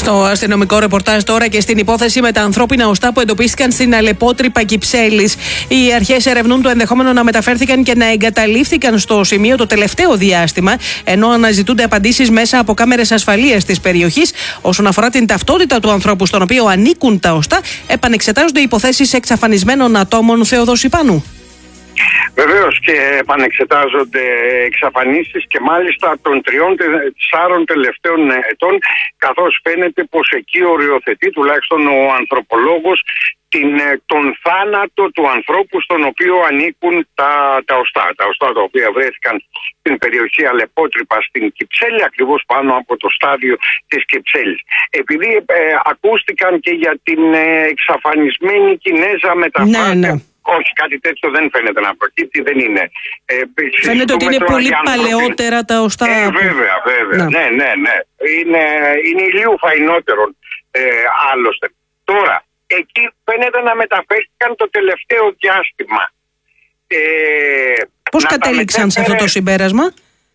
Στο αστυνομικό ρεπορτάζ τώρα και στην υπόθεση με τα ανθρώπινα οστά που εντοπίστηκαν στην Αλεπότρυπα Κυψέλης. Οι αρχές ερευνούν το ενδεχόμενο να μεταφέρθηκαν και να εγκαταλείφθηκαν στο σημείο το τελευταίο διάστημα, ενώ αναζητούνται απαντήσεις μέσα από κάμερες ασφαλείας της περιοχής. Όσον αφορά την ταυτότητα του ανθρώπου στον οποίο ανήκουν τα οστά, επανεξετάζονται υποθέσεις εξαφανισμένων ατόμων. Θεοδόση Πάνου. Βεβαίως και επανεξετάζονται εξαφανίσεις και μάλιστα των τριών τεσσάρων τελευταίων ετών, καθώς φαίνεται πως εκεί οριοθετεί τουλάχιστον ο ανθρωπολόγος την, τον θάνατο του ανθρώπου στον οποίο ανήκουν τα, τα οστά. Τα οστά τα οποία βρέθηκαν στην περιοχή Αλεπότρυπα στην Κυψέλη, ακριβώς πάνω από το στάδιο της Κυψέλης. Επειδή ε, ακούστηκαν και για την ε, εξαφανισμένη Κινέζα μεταφράστη. Ναι, ναι. Όχι, κάτι τέτοιο δεν φαίνεται να προκύπτει, δεν είναι. Ε, φαίνεται ότι είναι πολύ παλαιότερα τα οστά. Ε, βέβαια, βέβαια. Ναι, ναι, ναι. ναι. Είναι, είναι ηλίου φαϊνότερον ε, άλλωστε. Τώρα, εκεί φαίνεται να μεταφέρθηκαν το τελευταίο διάστημα. Ε, Πώς κατέληξαν σε αυτό το συμπέρασμα?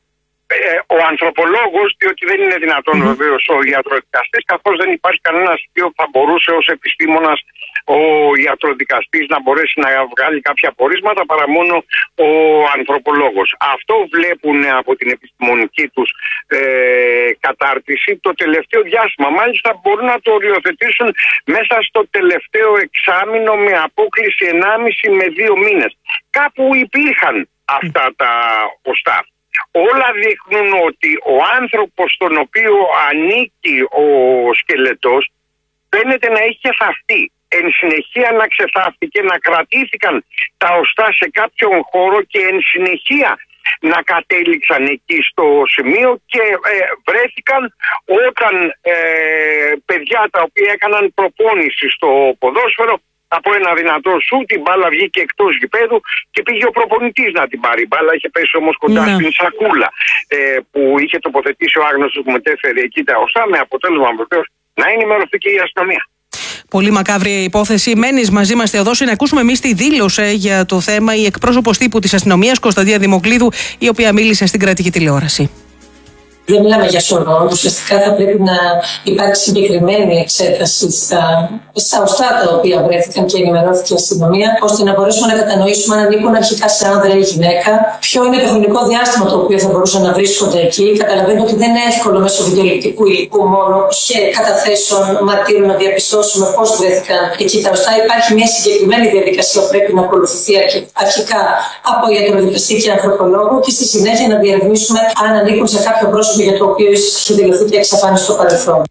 Ο ανθρωπολόγος, διότι δεν είναι δυνατόν mm-hmm. βεβαίως ο ιατροδικαστής, καθώς δεν υπάρχει κανένα στοιχείο που θα μπορούσε ως επιστήμονας ο ιατροδικαστής να μπορέσει να βγάλει κάποια πορίσματα παρά μόνο ο ανθρωπολόγος. Αυτό βλέπουν από την επιστημονική τους ε, κατάρτιση το τελευταίο διάστημα. Μάλιστα μπορούν να το οριοθετήσουν μέσα στο τελευταίο εξάμηνο με απόκληση ενάμιση με δύο μήνες. Κάπου υπήρχαν αυτά τα οστά. Όλα δείχνουν ότι ο άνθρωπος στον οποίο ανήκει ο σκελετός φαίνεται να είχε θαυτεί. Εν συνεχεία να ξεθάφτηκε, να κρατήθηκαν τα οστά σε κάποιον χώρο και εν συνεχεία να κατέληξαν εκεί στο σημείο και ε, βρέθηκαν όταν ε, παιδιά τα οποία έκαναν προπόνηση στο ποδόσφαιρο, από ένα δυνατό σου την μπάλα βγήκε εκτός γηπέδου και πήγε ο προπονητής να την πάρει. Η μπάλα είχε πέσει όμως κοντά ναι. στην σακούλα ε, που είχε τοποθετήσει ο άγνωστος που μετέφερε εκεί τα οστά, με αποτέλεσμα βεβαίως να ενημερωθεί και η αστυνομία. Πολύ μακάβρια υπόθεση. Μένεις μαζί μας, Θεοδόση, να ακούσουμε εμείς τι δήλωσε για το θέμα η εκπρόσωπος τύπου της αστυνομίας, Κωνσταντία Δημοκλίδου, η οποία μίλησε στην κρατική τηλεόραση. Δεν μιλάμε για σωρό. Ουσιαστικά θα πρέπει να υπάρξει συγκεκριμένη εξέταση στα, στα οστά τα οποία βρέθηκαν και ενημερώθηκε η αστυνομία, ώστε να μπορέσουμε να κατανοήσουμε αν ανήκουν αρχικά σε άνδρα ή γυναίκα, ποιο είναι το χρονικό διάστημα το οποίο θα μπορούσαν να βρίσκονται εκεί. Καταλαβαίνω ότι δεν είναι εύκολο μέσω βιντεοληπτικού υλικού μόνο και καταθέσεων μαρτύρων να διαπιστώσουμε πώς βρέθηκαν εκεί τα οστά. Υπάρχει μια συγκεκριμένη διαδικασία που πρέπει να ακολουθηθεί αρχικά από ιατροδικαστή και ανθρωπολόγο και στη συνέχεια να διερευνήσουμε αν ανήκουν σε κάποιο πρόσωπο για το οποίο ίσως είχε δηλωθεί και εξαφάνιση στο παρελθόν.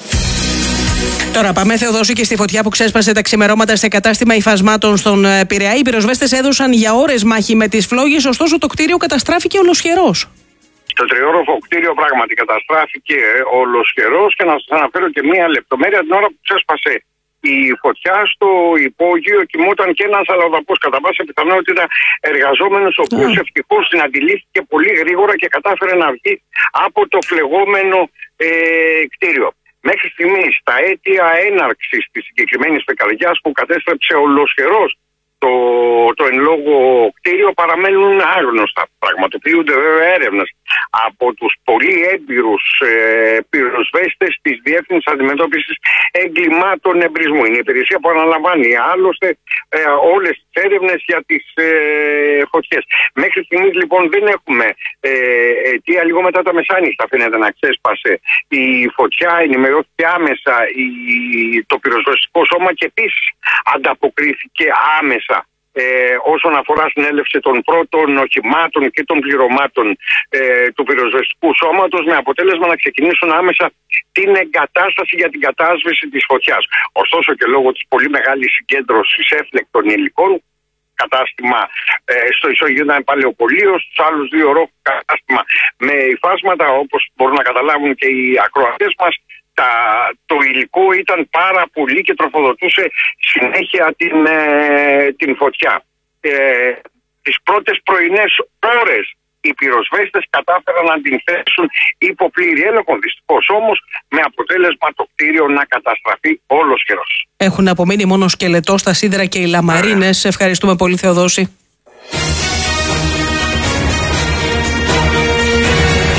Τώρα πάμε, Θεοδόση, και στη φωτιά που ξέσπασε τα ξημερώματα σε κατάστημα υφασμάτων στον Πειραιά. Οι πυροσβέστες έδωσαν για ώρες μάχη με τις φλόγες, ωστόσο το κτίριο καταστράφηκε ολοσχερός. Το τριόροφο κτίριο πράγματι καταστράφηκε ολοσχερός και να σας αναφέρω και μία λεπτομέρεια. Την ώρα που ξέσπασε η φωτιά στο υπόγειο κοιμόταν και ένας αλλοδαπός, κατά πάσα πιθανότητα εργαζόμενος, ο οποίος yeah. ευτυχώς την αντιλήφθηκε πολύ γρήγορα και κατάφερε να βγει από το φλεγόμενο ε, κτίριο. Μέχρι στιγμής τα αίτια έναρξης της συγκεκριμένης πυρκαγιάς που κατέστρεψε ολοσχερός το, το εν λόγω κτίριο παραμένουν άγνωστα. Πραγματοποιούνται βέβαια έρευνες από τους πολύ έμπειρους ε, πυροσβέστες της Διεύθυνσης Αντιμετώπισης Εγκλημάτων Εμπρισμού. Είναι η υπηρεσία που αναλαμβάνει άλλωστε ε, όλες τις έρευνες για τις ε, φωτιές. Μέχρι στιγμής λοιπόν δεν έχουμε ε, αιτία. Λίγο μετά τα μεσάνυχτα φαίνεται να ξέσπασε η φωτιά, ενημερώθηκε άμεσα η, το πυροσβεστικό σώμα και επίσης ανταποκρίθηκε άμεσα Ε, όσον αφορά στην έλευση των πρώτων οχημάτων και των πληρωμάτων ε, του πυροσβεστικού σώματος, με αποτέλεσμα να ξεκινήσουν άμεσα την εγκατάσταση για την κατάσβεση της φωτιάς. Ωστόσο και λόγω της πολύ μεγάλης συγκέντρωσης έφλεκτων υλικών, κατάστημα ε, στο ισόγειο ήταν παλαιοπολείο, στους άλλους δύο ορόφους κατάστημα με υφάσματα, όπως μπορούν να καταλάβουν και οι ακροατές μας. Τα, το υλικό ήταν πάρα πολύ και τροφοδοτούσε συνέχεια την, ε, την φωτιά. Ε, τις πρώτες πρωινές ώρες οι πυροσβέστες κατάφεραν να την θέσουν υπό πλήρη έλεγχο. Δυστυχώς όμως με αποτέλεσμα το κτίριο να καταστραφεί ολοσχερός. Έχουν απομείνει μόνο σκελετό στα σίδερα και οι λαμαρίνες. Ευχαριστούμε πολύ, Θεοδόση.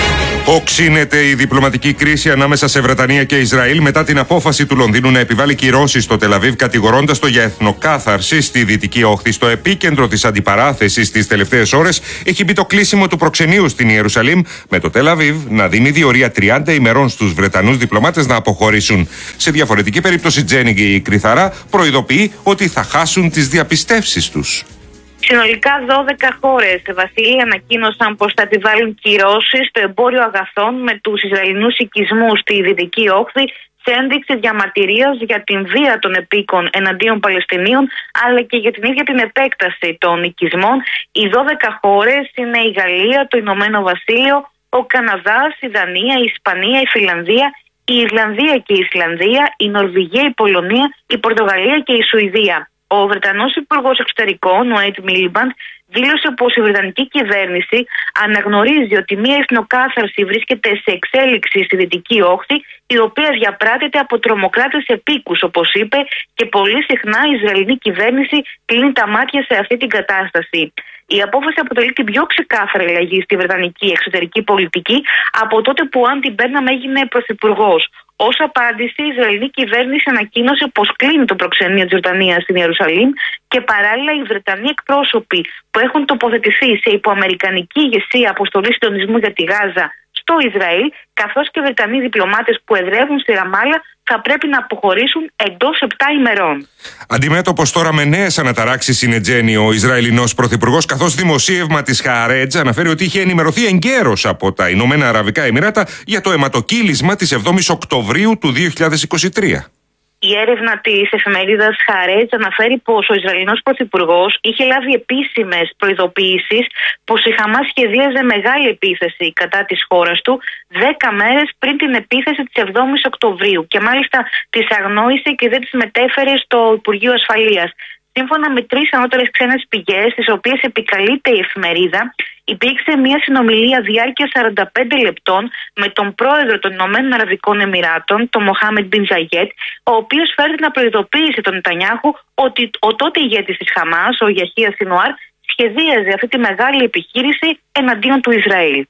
Οξύνεται η διπλωματική κρίση ανάμεσα σε Βρετανία και Ισραήλ μετά την απόφαση του Λονδίνου να επιβάλλει κυρώσεις στο Τελαβίβ, κατηγορώντας το για εθνοκάθαρση στη Δυτική Όχθη. Στο επίκεντρο της αντιπαράθεσης τις τελευταίες ώρες έχει μπει το κλείσιμο του προξενείου στην Ιερουσαλήμ, με το Τελαβίβ να δίνει διορία τριάντα ημερών στους Βρετανούς διπλωμάτες να αποχωρήσουν. Σε διαφορετική περίπτωση, Τζένιγκη η Κρυθαρά προειδοποιεί ότι θα χάσουν τις διαπιστεύσεις τους. Συνολικά δώδεκα χώρες, Βασίλη, ανακοίνωσαν πως θα επιβάλλουν κυρώσεις στο εμπόριο αγαθών με τους Ισραηλινούς οικισμούς στη Δυτική Όχθη, σε ένδειξη διαμαρτυρίας για την βία των επίκων εναντίον Παλαιστινίων, αλλά και για την ίδια την επέκταση των οικισμών. Οι δώδεκα χώρες είναι η Γαλλία, το Ηνωμένο Βασίλειο, ο Καναδάς, η Δανία, η Ισπανία, η Φιλανδία, η Ιρλανδία και η Ισλανδία, η Νορβηγία, η Πολωνία, η Πορτογαλία και η Σουηδία. Ο Βρετανός Υπουργός Εξωτερικών, ο Ed Miliband, δήλωσε πως η Βρετανική κυβέρνηση αναγνωρίζει ότι μια εθνοκάθαρση βρίσκεται σε εξέλιξη στη Δυτική Όχθη, η οποία διαπράττεται από τρομοκράτες επίκους, όπως είπε, και πολύ συχνά η Ισραηλινή κυβέρνηση κλείνει τα μάτια σε αυτή την κατάσταση. Η απόφαση αποτελεί την πιο ξεκάθαρη αλλαγή στη βρετανική εξωτερική πολιτική από τότε που ο Άντι Μπέρναμ έγινε πρωθυπουργός. Ως απάντηση, η Ισραηλινή κυβέρνηση ανακοίνωσε πως κλείνει το προξενείο της Ιορδανίας στην Ιερουσαλήμ και παράλληλα οι Βρετανοί εκπρόσωποι που έχουν τοποθετηθεί σε υποαμερικανική ηγεσία αποστολή συντονισμού για τη Γάζα στο Ισραήλ, καθώς και Βρετανοί διπλωμάτες που εδρεύουν στη Ραμάλα, θα πρέπει να αποχωρήσουν εντός επτά ημερών. Αντιμέτωπος τώρα με νέες αναταράξεις είναι, Τζένι, ο Ισραηλινός πρωθυπουργός, καθώς δημοσίευμα της Χααρέτζ αναφέρει ότι είχε ενημερωθεί εγκαίρως από τα Ηνωμένα Αραβικά Εμιράτα για το αιματοκύλισμα της εβδόμης Οκτωβρίου του δύο χιλιάδες είκοσι τρία. Η έρευνα της εφημερίδας Χααρέτζ αναφέρει πως ο Ισραηλινός πρωθυπουργός είχε λάβει επίσημες προειδοποιήσεις πως η Χαμάς σχεδίαζε μεγάλη επίθεση κατά της χώρας του δέκα μέρες πριν την επίθεση της εβδόμης Οκτωβρίου και μάλιστα τις αγνόησε και δεν τις μετέφερε στο Υπουργείο Ασφαλείας. Σύμφωνα με τρεις ανώτερες ξένες πηγές, τις οποίες επικαλείται η εφημερίδα, υπήρξε μια συνομιλία διάρκειας σαράντα πέντε λεπτών με τον πρόεδρο των Ηνωμένων Αραβικών Εμιράτων, τον Μοχάμεντ Μπιν Ζαγιέτ, ο οποίος φέρεται να προειδοποίησε τον Νετανιάχου ότι ο τότε ηγέτης της Χαμάς, ο Γιαχία Σινουάρ, σχεδίαζε αυτή τη μεγάλη επιχείρηση εναντίον του Ισραήλ.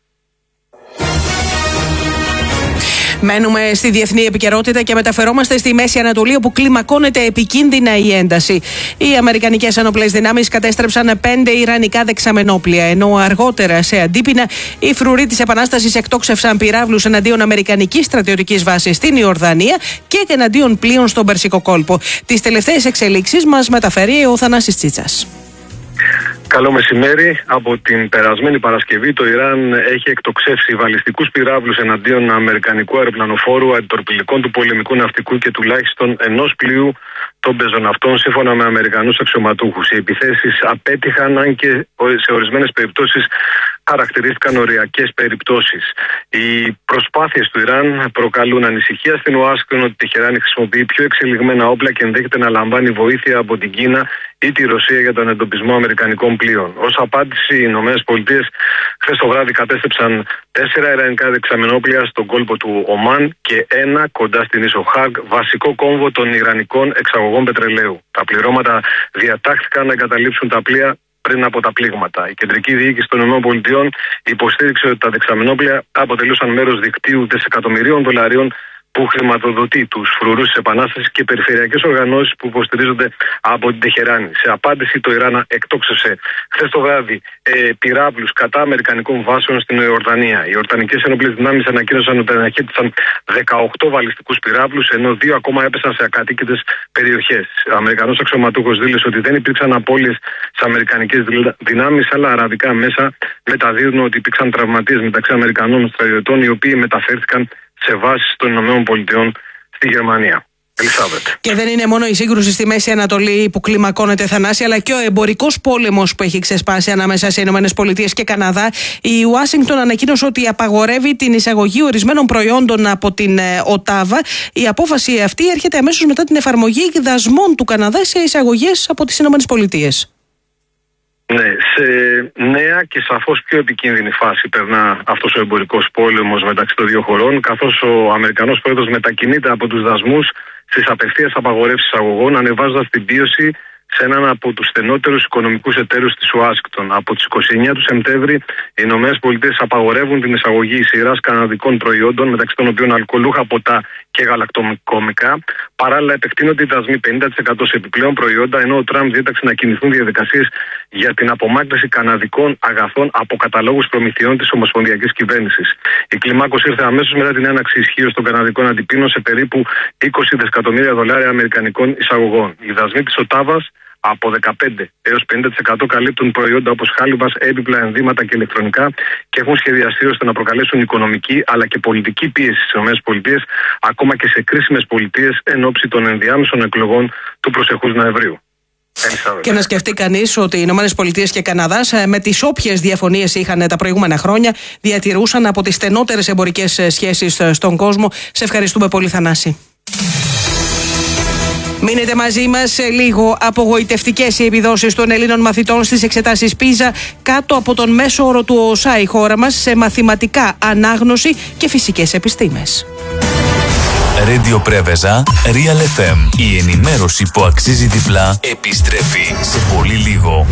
Μένουμε στη διεθνή επικαιρότητα και μεταφερόμαστε στη Μέση Ανατολή, όπου κλιμακώνεται επικίνδυνα η ένταση. Οι αμερικανικές ενόπλες δυνάμεις κατέστρεψαν πέντε ιρανικά δεξαμενόπλια, ενώ αργότερα σε αντίπεινα οι φρουροί της Επανάστασης εκτόξευσαν πυράβλους εναντίον αμερικανικής στρατιωτικής βάσης στην Ιορδανία και εναντίον πλοίων στον Περσικό κόλπο. Τις τελευταίες εξελίξεις μας μεταφέρει ο Θανάσης Τσίτσας. Καλό μεσημέρι. Από την περασμένη Παρασκευή το Ιράν έχει εκτοξεύσει βαλιστικούς πυράβλους εναντίον αμερικανικού αεροπλανοφόρου, αντιτορπιλικών του πολεμικού ναυτικού και τουλάχιστον ενός πλοίου των πεζοναυτών, σύμφωνα με Αμερικανούς αξιωματούχους. Οι επιθέσεις απέτυχαν, αν και σε ορισμένες περιπτώσεις χαρακτηρίστηκαν οριακές περιπτώσεις. Οι προσπάθειες του Ιράν προκαλούν ανησυχία στην Ουάσιγκτον ότι η Τεχεράνη χρησιμοποιεί πιο εξελιγμένα όπλα και ενδέχεται να λαμβάνει βοήθεια από την Κίνα ή τη Ρωσία για τον εντοπισμό αμερικανικών πλοίων. Ως απάντηση, οι ΗΠΑ χθες το βράδυ κατέστρεψαν τέσσερα ιρανικά δεξαμενόπλια στον κόλπο του Ομάν και ένα κοντά στην ίσο Χάγ, βασικό κόμβο των ιρανικών εξαγωγών πετρελαίου. Τα πληρώματα διατάχθηκαν να εγκαταλείψουν τα πλοία πριν από τα πλήγματα. Η κεντρική διοίκηση των ΗΠΑ υποστήριξε ότι τα δεξαμενόπλια αποτελούσαν μέρος δικτύου δισεκατομμυρίων δολαρίων που χρηματοδοτεί τους φρουρούς της Επανάστασης και περιφερειακές οργανώσεις που υποστηρίζονται από την Τεχεράνη. Σε απάντηση, το Ιράν εκτόξευσε χθες το βράδυ ε, πυράβλους κατά αμερικανικών βάσεων στην Ιορδανία. Οι Ιορδανικές ενόπλες δυνάμεις ανακοίνωσαν ότι αναχέτησαν δεκαοκτώ βαλιστικούς πυράβλους, ενώ δύο ακόμα έπεσαν σε ακατοίκητες περιοχές. Ο Αμερικανός αξιωματούχος δήλωσε ότι δεν υπήρξαν απώλειες στις αμερικανικές δυνάμεις, αλλά αραβικά μέσα μεταδίδουν ότι υπήρξαν τραυματίες μεταξύ Αμερικανών στρατιωτών, οι οποίοι μεταφέρθηκαν σε βάσεις των ΗΠΑ στη Γερμανία. Ελισάβετ. Και δεν είναι μόνο η σύγκρουση στη Μέση Ανατολή που κλιμακώνεται, Θανάση, αλλά και ο εμπορικός πόλεμος που έχει ξεσπάσει ανάμεσα σε ΗΠΑ και Καναδά. Η Ουάσιγκτον ανακοίνωσε ότι απαγορεύει την εισαγωγή ορισμένων προϊόντων από την Οτάβα. Η απόφαση αυτή έρχεται αμέσως μετά την εφαρμογή δασμών του Καναδά σε εισαγωγές από τις ΗΠΑ. Ναι, σε νέα και σαφώς πιο επικίνδυνη φάση περνά αυτός ο εμπορικός πόλεμος μεταξύ των δύο χωρών, καθώς ο Αμερικανός πρόεδρος μετακινείται από τους δασμούς στις απευθείας απαγορεύσεις αγωγών, ανεβάζοντας την πίεση σε έναν από τους στενότερους οικονομικούς εταίρους της Ουάσιγκτον. Από τις είκοσι εννέα του Σεπτέμβρη, οι ΗΠΑ απαγορεύουν την εισαγωγή σειράς καναδικών προϊόντων, μεταξύ των οποίων αλκοολούχα ποτά και γαλακτοκομικά. Παράλληλα, επεκτείνονται οι δασμοί πενήντα τοις εκατό σε επιπλέον προϊόντα, ενώ ο Τραμπ διέταξε να κινηθούν διαδικασίες για την απομάκρυνση καναδικών αγαθών από καταλόγους προμηθειών της Ομοσπονδιακής Κυβέρνησης. Η κλιμάκωση ήρθε αμέσως μετά την έναξη ισχύως των καναδικών αντιπίνων σε περίπου είκοσι δισεκατομμύρια δολάρια αμερικανικών εισαγωγών. Οι δασμοί της Οτάβας από δεκαπέντε έως πενήντα τοις εκατό καλύπτουν προϊόντα όπως χάλιβας, έπιπλα, ενδύματα και ηλεκτρονικά και έχουν σχεδιαστεί ώστε να προκαλέσουν οικονομική αλλά και πολιτική πίεση στις ΗΠΑ, ακόμα και σε κρίσιμες πολιτείες εν ώψη των ενδιάμεσων εκλογών του προσεχούς Νοεμβρίου. Και να σκεφτεί κανείς ότι οι ΗΠΑ και Καναδάς, με τις όποιες διαφωνίες είχαν τα προηγούμενα χρόνια, διατηρούσαν από τις στενότερες εμπορικές σχέσεις στον κόσμο. Σε ευχαριστούμε πολύ, Θανάση. Μείνετε μαζί μας. Σε λίγο, απογοητευτικές οι επιδόσεις των Ελλήνων μαθητών στις εξετάσεις πίζα, κάτω από τον μέσο όρο του ΟΣΑ η χώρα μας σε μαθηματικά, ανάγνωση και φυσικές επιστήμες. Radio Πρέβεζα, Real εφ εμ. Η ενημέρωση που αξίζει διπλά επιστρέφει σε πολύ λίγο.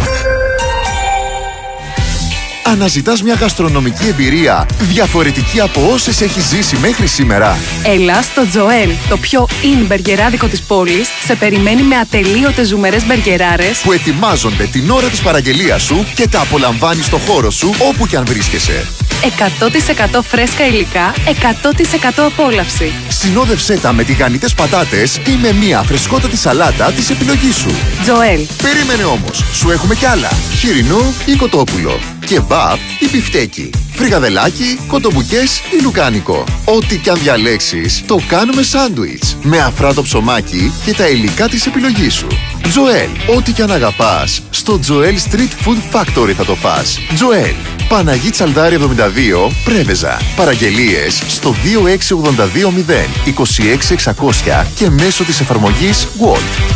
Αναζητάς μια γαστρονομική εμπειρία διαφορετική από όσες έχεις ζήσει μέχρι σήμερα? Έλα στο Τζοέλ, το πιο in μπεργκεράδικο της πόλης, σε περιμένει με ατελείωτες ζουμερές μπεργκεράρες που ετοιμάζονται την ώρα της παραγγελίας σου και τα απολαμβάνεις στο χώρο σου όπου κι αν βρίσκεσαι. εκατό τοις εκατό φρέσκα υλικά, εκατό τοις εκατό απόλαυση. Συνόδευσέ τα με τηγανιτές πατάτες ή με μια φρεσκότατη σαλάτα της επιλογής σου. Τζοέλ. Περίμενε όμως, σου έχουμε κι άλλα. Χοιρινό ή κοτόπουλο, κεμπάπ ή μπιφτέκι, φρικαδελάκι, κοτομπουκές ή λουκάνικο. Ό,τι κι αν διαλέξεις, το κάνουμε σάντουιτς με αφράτο ψωμάκι και τα υλικά της επιλογής σου. Τζοέλ, ό,τι κι αν αγαπάς, στο Τζοέλ Street Food Factory θα το φας. Τζοέλ, Παναγί Τσαλδάρη εβδομήντα δύο, Πρέβεζα. Παραγγελίες στο δύο έξι ογδόντα δύο μηδέν είκοσι έξι εξακόσια και μέσω της εφαρμογής Wolt.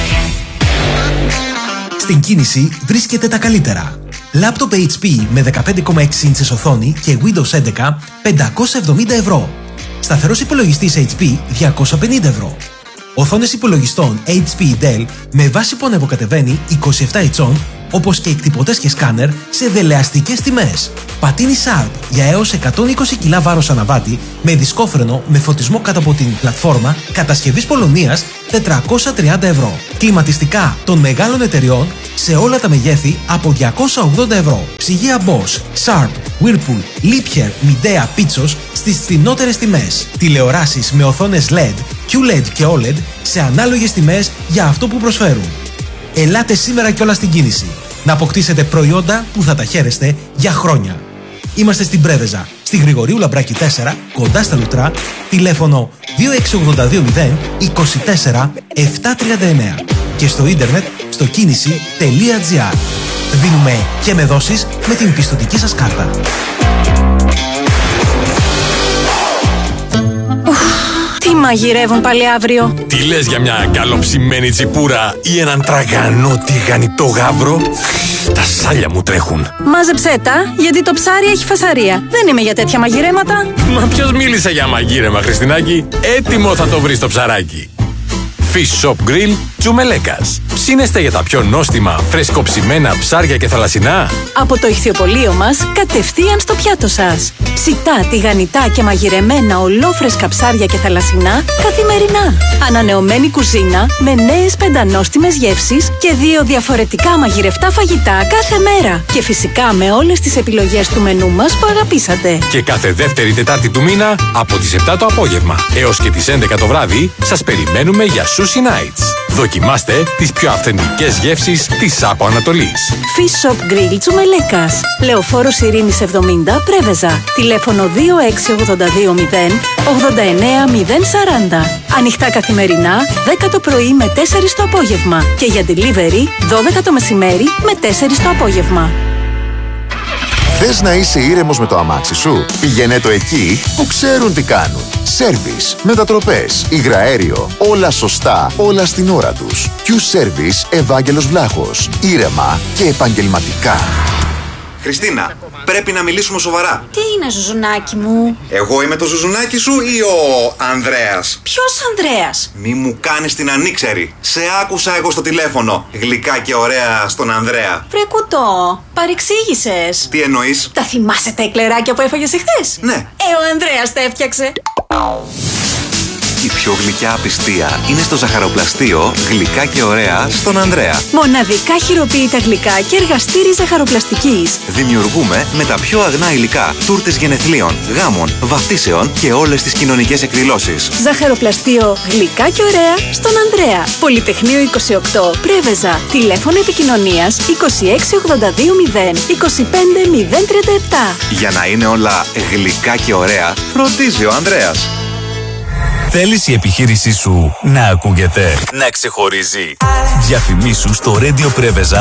Στην κίνηση βρίσκεται τα καλύτερα. Λάπτοπ έιτς πι με δεκαπέντε κόμμα έξι ίντσες οθόνη και Windows έντεκα πεντακόσια εβδομήντα ευρώ. Σταθερός υπολογιστής έιτς πι διακόσια πενήντα ευρώ. Οθόνες υπολογιστών έιτς πι Dell με βάση που ανεβοκατεβαίνει είκοσι επτά ιντσών, όπως και εκτυπωτές και σκάνερ σε δελεαστικές τιμές. Πατίνι Sharp για έως εκατόν είκοσι κιλά βάρος αναβάτη με δισκόφρενο με φωτισμό κάτω από την πλατφόρμα, κατασκευής Πολωνίας τετρακόσια τριάντα ευρώ. Κλιματιστικά των μεγάλων εταιριών σε όλα τα μεγέθη από διακόσια ογδόντα ευρώ. Ψυγεία Bosch, Sharp, Whirlpool, Liebherr, Midea, Pitsos στις φθηνότερες τιμές. Τηλεοράσεις με οθόνες ελ ι ντι, κιου ελ ι ντι και ο ελ ι ντι σε ανάλογες τιμές για αυτό που προσφέρουν. Ελάτε σήμερα κιόλας στην κίνηση να αποκτήσετε προϊόντα που θα τα χαίρεστε για χρόνια. Είμαστε στην Πρέβεζα, στη Γρηγορίου Λαμπράκη τέσσερα, κοντά στα Λουτρά, τηλέφωνο δύο έξι ογδόντα δύο μηδέν είκοσι τέσσερα επτακόσια τριάντα εννέα και στο ίντερνετ στο κίνηση τελεία τζι άρ. Δίνουμε και με δόσεις με την πιστωτική σας κάρτα. Τι μαγειρεύουν πάλι αύριο? Τι λες για μια καλοψημένη τσιπούρα ή έναν τραγανό τηγανιτό γάβρο? Τα σάλια μου τρέχουν. Μάζεψέ τα, γιατί το ψάρι έχει φασαρία. Δεν είμαι για τέτοια μαγειρέματα. Μα ποιος μίλησε για μαγείρεμα, Χριστινάκη? Έτοιμο θα το βρεις το ψαράκι. Fish Shop Grill Τσουμελέκας. Ψήνεστε για τα πιο νόστιμα, φρεσκοψημένα ψάρια και θαλασσινά? Από το ηχθιοπωλείο μας, κατευθείαν στο πιάτο σας. Ψητά, τηγανιτά και μαγειρεμένα ολόφρεσκα ψάρια και θαλασσινά καθημερινά. Ανανεωμένη κουζίνα με νέες πεντανόστιμες γεύσεις και δύο διαφορετικά μαγειρευτά φαγητά κάθε μέρα. Και φυσικά με όλες τις επιλογές του μενού μας που αγαπήσατε. Και κάθε δεύτερη Τετάρτη του μήνα από τις επτά το απόγευμα έως και τις έντεκα το βράδυ σας περιμένουμε για Sushi Nights. Δοκιμάστε τις πιο αυθεντικές γεύσεις της Άπο Ανατολής. Fish Shop Grill Τσουμελέκας. Λεωφόρος Ειρήνης εβδομήντα, Πρέβεζα. Τηλέφωνο δύο έξι ογδόντα δύο μηδέν ογδόντα εννέα μηδέν σαράντα. Ανοιχτά καθημερινά, δέκα το πρωί με τέσσερις το απόγευμα. Και για delivery, δώδεκα το μεσημέρι με τέσσερις το απόγευμα. Θες να είσαι ήρεμος με το αμάξι σου? Πηγαίνε το εκεί που ξέρουν τι κάνουν. Σέρβις, μετατροπές, υγραέριο, όλα σωστά, όλα στην ώρα τους. Q-Service Ευάγγελος Βλάχος. Ήρεμα και επαγγελματικά. Χριστίνα, πρέπει να μιλήσουμε σοβαρά. Τι είναι, Ζουζουνάκι μου? Εγώ είμαι το Ζουζουνάκι σου ή ο Ανδρέας? Ποιος Ανδρέας? Μη μου κάνεις την ανήξερη. Σε άκουσα εγώ στο τηλέφωνο. Γλυκά και ωραία στον Ανδρέα. Βρε κουτό, παρεξήγησες. Τι εννοείς? Τα θυμάσαι τα εκλεράκια που έφαγες εχθές? Ναι. Ε, ο Ανδρέας τα έφτιαξε. Η πιο γλυκιά απιστία είναι στο ζαχαροπλαστείο Γλυκά και ωραία στον Ανδρέα. Μοναδικά χειροποίητα γλυκά και εργαστήρι ζαχαροπλαστικής. Δημιουργούμε με τα πιο αγνά υλικά τούρτες γενεθλίων, γάμων, βαφτίσεων και όλες τις κοινωνικές εκδηλώσεις. Ζαχαροπλαστείο Γλυκά και ωραία στον Ανδρέα. Πολυτεχνείο είκοσι οκτώ, Πρέβεζα. Τηλέφωνο επικοινωνίας είκοσι έξι ογδόντα δύο μηδέν είκοσι πέντε μηδέν τριάντα επτά. Για να είναι όλα γλυκά και ωραία, φροντίζει ο Ανδρέας. Θέλεις η επιχείρησή σου να ακούγεται, να ξεχωρίζει? Διαφημίσου στο Radio Πρέβεζα